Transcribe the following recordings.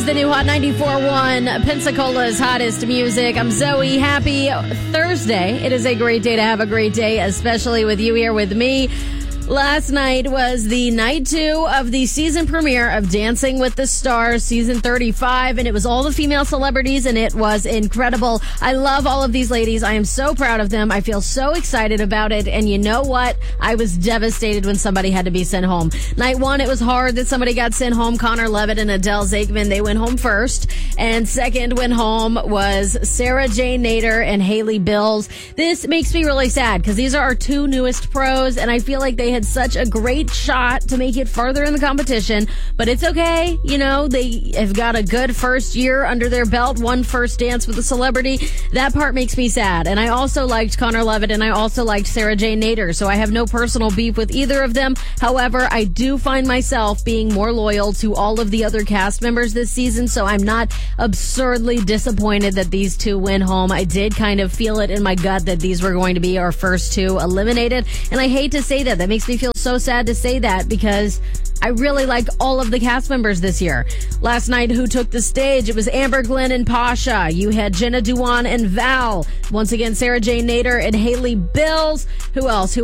the new Hot 94.1, Pensacola's hottest music. I'm Zoe. Happy Thursday. It is a great day to have a great day, especially with you here with me. Last night was the night 2 of the season premiere of Dancing with the Stars, season 35, and it was all the female celebrities, and it was incredible. I love all of these ladies. I am so proud of them. I feel so excited about it, and you know what? I was devastated when somebody had to be sent home. Night 1, it was hard that somebody got sent home. Connor Levitt and Adele Zakeman, they went home first, and second went home was Sarah J. Nader and Haley Bills. This makes me really sad, because these are our 2 newest pros, and I feel like they had such a great shot to make it further in the competition, but it's okay. You know, they have got a good first year under their belt, one first dance with a celebrity. That part makes me sad. And I also liked Connor Levitt, and I also liked Sarah J. Nader, so I have no personal beef with either of them. However, I do find myself being more loyal to all of the other cast members this season, so I'm not absurdly disappointed that these 2 went home. I did kind of feel it in my gut that these were going to be our first 2 eliminated, and I hate to say that. That makes me feel so sad to say that, because I really like all of the cast members this year. Last night, who took the stage? It was Amber Glenn and Pasha. You had Jenna Dewan and Val. Once again, Sarah J. Nader and Haley Bills. Who else?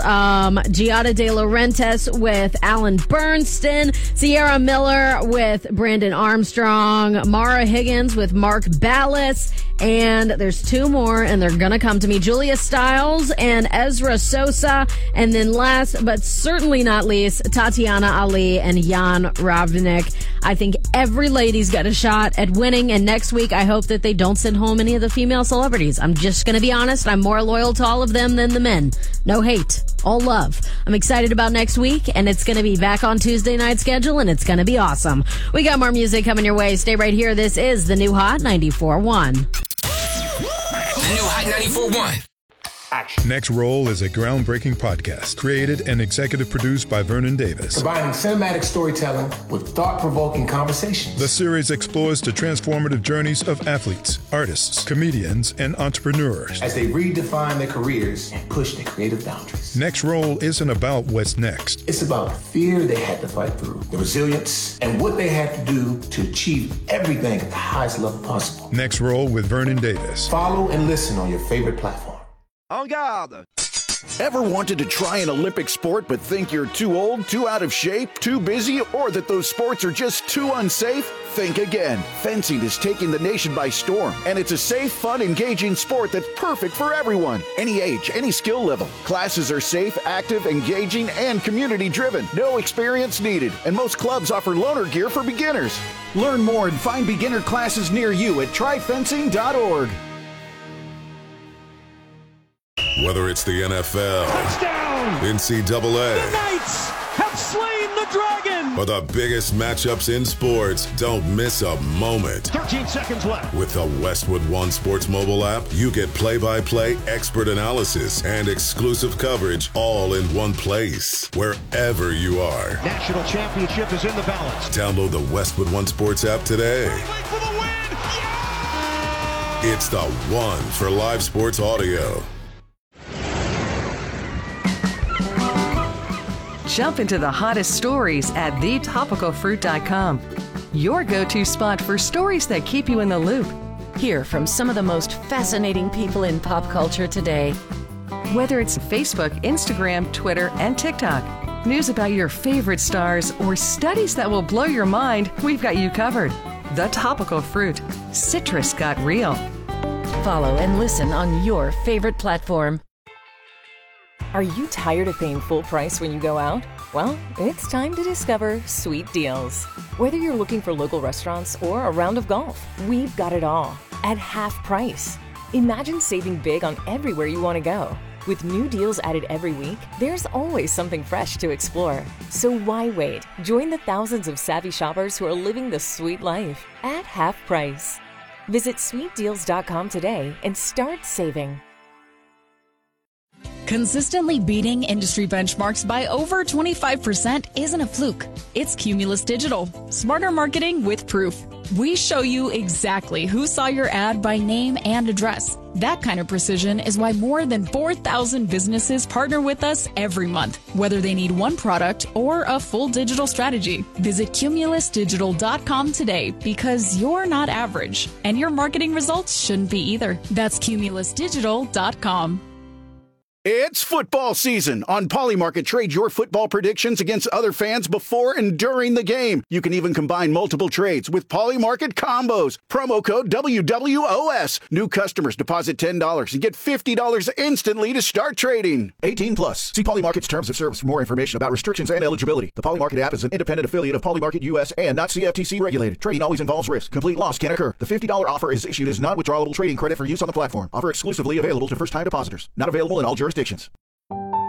Giada De Laurentiis with Alan Bernstein. Sierra Miller with Brandon Armstrong. Mara Higgins with Mark Ballas. And there's 2 more, and they're going to come to me. Julia Stiles and Ezra Sosa. And then last, but certainly not least, Tatiana Ali and Jan Ravnik. I think every lady's got a shot at winning, and next week I hope that they don't send home any of the female celebrities. I'm just going to be honest. I'm more loyal to all of them than the men. No hate. All love. I'm excited about next week, and it's going to be back on Tuesday night schedule, and it's going to be awesome. We got more music coming your way. Stay right here. This is the new Hot 94.1. The new Hot 94.1. Action. Next Roll is a groundbreaking podcast created and executive produced by Vernon Davis. Combining cinematic storytelling with thought-provoking conversations. The series explores the transformative journeys of athletes, artists, comedians, and entrepreneurs as they redefine their careers and push their creative boundaries. Next Roll isn't about what's next. It's about the fear they had to fight through, the resilience, and what they had to do to achieve everything at the highest level possible. Next Roll with Vernon Davis. Follow and listen on your favorite platform. En garde! Ever wanted to try an Olympic sport but think you're too old, too out of shape, too busy, or that those sports are just too unsafe? Think again. Fencing is taking the nation by storm, and it's a safe, fun, engaging sport that's perfect for everyone. Any age, any skill level. Classes are safe, active, engaging, and community-driven. No experience needed, and most clubs offer loaner gear for beginners. Learn more and find beginner classes near you at tryfencing.org. Whether it's the NFL, touchdown, NCAA, the Knights have slain the dragon, or the biggest matchups in sports, don't miss a moment. 13 seconds left. With the Westwood One Sports mobile app, you get play-by-play expert analysis and exclusive coverage all in one place, wherever you are. National championship is in the balance. Download the Westwood One Sports app today. For the win. Yeah! It's the one for live sports audio. Jump into the hottest stories at thetopicalfruit.com. Your go-to spot for stories that keep you in the loop. Hear from some of the most fascinating people in pop culture today. Whether it's Facebook, Instagram, Twitter, and TikTok, news about your favorite stars, or studies that will blow your mind, we've got you covered. The Topical Fruit. Citrus got real. Follow and listen on your favorite platform. Are you tired of paying full price when you go out? Well, it's time to discover Sweet Deals. Whether you're looking for local restaurants or a round of golf, we've got it all at half price. Imagine saving big on everywhere you want to go. With new deals added every week, there's always something fresh to explore. So why wait? Join the thousands of savvy shoppers who are living the sweet life at half price. Visit sweetdeals.com today and start saving. Consistently beating industry benchmarks by over 25% isn't a fluke. It's Cumulus Digital. Smarter marketing with proof. We show you exactly who saw your ad by name and address. That kind of precision is why more than 4,000 businesses partner with us every month, whether they need one product or a full digital strategy. Visit cumulusdigital.com today because you're not average, and your marketing results shouldn't be either. That's cumulusdigital.com. It's football season. On Polymarket, trade your football predictions against other fans before and during the game. You can even combine multiple trades with Polymarket combos. Promo code WWOS. New customers deposit $10 and get $50 instantly to start trading. 18 plus. See Polymarket's terms of service for more information about restrictions and eligibility. The Polymarket app is an independent affiliate of Polymarket US and not CFTC regulated. Trading always involves risk. Complete loss can occur. The $50 offer is issued as non-withdrawable trading credit for use on the platform. Offer exclusively available to first-time depositors. Not available in all jurisdictions.